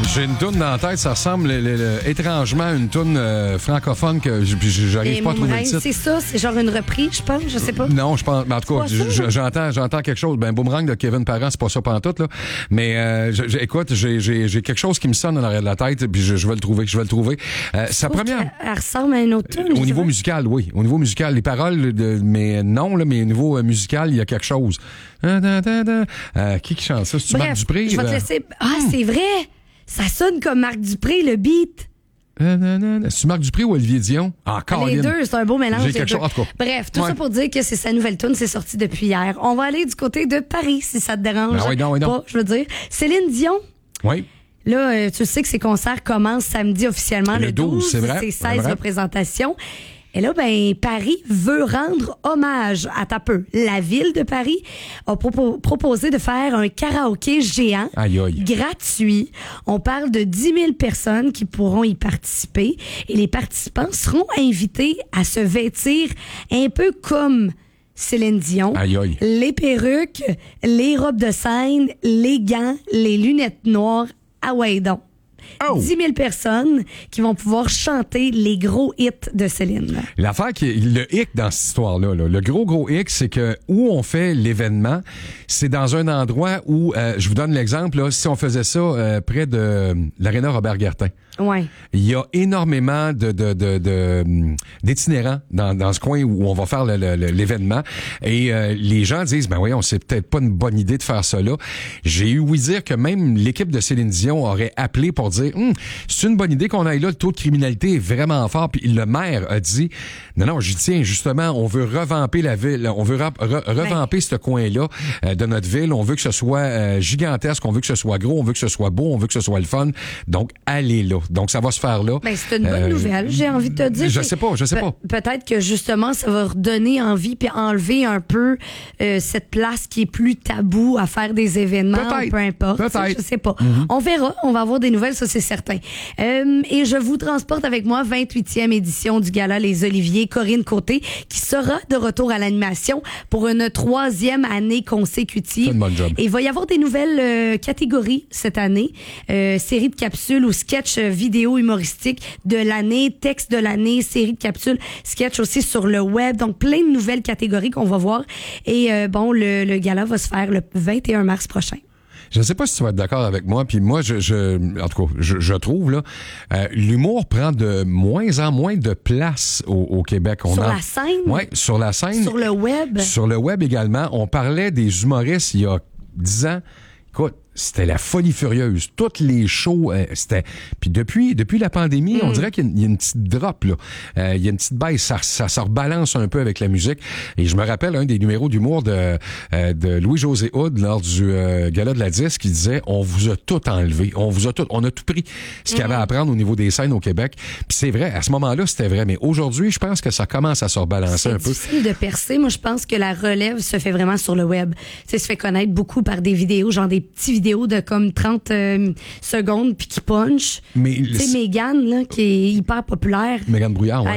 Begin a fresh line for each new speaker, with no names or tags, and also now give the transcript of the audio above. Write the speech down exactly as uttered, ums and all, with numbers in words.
J'ai une toune dans la tête, ça ressemble le, le, le, étrangement à une toune euh, francophone que j'arrive pas à trouver le titre.
C'est ça, c'est genre une reprise, je pense, je sais pas.
Non, je pense, mais en tout cas, j'entends, j'entends quelque chose. Ben, Boomerang de Kevin Parent, c'est pas ça pantoute, là. Mais euh, j', j', écoute, j'ai, j'ai, j'ai quelque chose qui me sonne dans l'arrière de la tête, puis je, je vais le trouver, je vais le trouver. Euh, sa première.
Elle ressemble à une autre toune.
Au niveau musical, oui. Au niveau musical, les paroles, de, mais non, là, mais au niveau euh, musical, il y a quelque chose. Euh, qui qui chante ça? C'est-tu Marc Dupré?
Je vais te laisser. Ah, hmm. c'est vrai! Ça sonne comme Marc Dupré, le beat.
Euh, C'est Marc Dupré ou Olivier Dion?
Ah, Les deux, c'est un beau mélange.
J'ai quelque chose, en tout cas.
Bref, tout
ouais.
ça pour dire que c'est sa nouvelle tune, c'est sorti depuis hier. On va aller du côté de Paris, si ça te dérange.
Ah oui, non, oui, non.
Pas, je veux dire. Céline Dion.
Oui.
Là, euh, tu sais que ses concerts commencent samedi officiellement, le,
le douze,
douze,
c'est vrai.
C'est seize vrai. Représentations. Et là, ben, Paris veut rendre hommage à ta peu. La ville de Paris a propo- proposé de faire un karaoké géant,
aïe, aïe.
gratuit. On parle de dix mille personnes qui pourront y participer. Et les participants seront invités à se vêtir un peu comme Céline Dion.
Aïe, aïe.
Les perruques, les robes de scène, les gants, les lunettes noires. Ah ouais, donc.
Oh.
dix mille personnes qui vont pouvoir chanter les gros hits de Céline.
L'affaire qui est le hic dans cette histoire-là, là, le gros gros hic, c'est que où on fait l'événement, c'est dans un endroit où, euh, je vous donne l'exemple, là, si on faisait ça euh, près de euh, l'aréna Robert-Gartin.
Ouais.
Il y a énormément de, de, de, de d'itinérants dans, dans ce coin où on va faire le, le, l'événement. Et euh, les gens disent, ben voyons, c'est peut-être pas une bonne idée de faire ça là. J'ai eu ouï dire que même l'équipe de Céline Dion aurait appelé pour dire, hm, c'est une bonne idée qu'on aille là, le taux de criminalité est vraiment fort. Puis le maire a dit, non, non, j'y tiens, justement, on veut revamper la ville, on veut re, re, revamper ouais. ce coin-là euh, de notre ville. On veut que ce soit euh, gigantesque, on veut que ce soit gros, on veut que ce soit beau, on veut que ce soit le fun. Donc, allez là. Donc, ça va se faire là.
Ben, c'est une bonne euh, nouvelle, j'ai envie de te dire.
Je sais pas, je sais
pe-
pas.
Peut-être que, justement, ça va redonner envie puis enlever un peu euh, cette place qui est plus tabou à faire des événements,
peut-être.
peu importe.
Peut-être.
Je sais pas.
Mm-hmm.
On verra. On va avoir des nouvelles, ça, c'est certain. Euh, et je vous transporte avec moi vingt-huitième édition du Gala Les Oliviers, Corinne Côté, qui sera de retour à l'animation pour une troisième année consécutive.
C'est une bonne job.
Et il va y avoir des nouvelles euh, catégories cette année. Euh, série de capsules ou sketch vidéo humoristique de l'année, texte de l'année, série de capsules, sketch aussi sur le web. Donc, plein de nouvelles catégories qu'on va voir. Et euh, bon, le, le gala va se faire le vingt et un mars prochain.
Je ne sais pas si tu vas être d'accord avec moi, puis moi, je, je, en tout cas, je, je trouve là, euh, l'humour prend de moins en moins de place au, au Québec. On
sur
en...
la scène?
Oui, sur la scène.
Sur le web?
Sur le web également. On parlait des humoristes il y a dix ans. Écoute, c'était la folie furieuse. Toutes les shows, euh, c'était... Puis depuis depuis la pandémie, mm. on dirait qu'il y a une, il y a une petite drop, là. Euh, il y a une petite baisse. Ça, ça se rebalance un peu avec la musique. Et je me rappelle un des numéros d'humour de, euh, de Louis-José Hood lors du euh, Gala de la Disque qui disait « On vous a tout enlevé. On vous a tout... On a tout pris ce qu'il y avait à prendre au niveau des scènes au Québec. » Puis c'est vrai, à ce moment-là, c'était vrai. Mais aujourd'hui, je pense que ça commence à se rebalancer
c'est
un peu.
C'est difficile de percer. Moi, je pense que la relève se fait vraiment sur le web. Ça se fait connaître beaucoup par des vidéos, genre des petites vidéos de comme trente euh, secondes puis qui punch.
Mais
tu sais, Mégane, là, qui est hyper populaire.
Mégane Brouillard, ouais.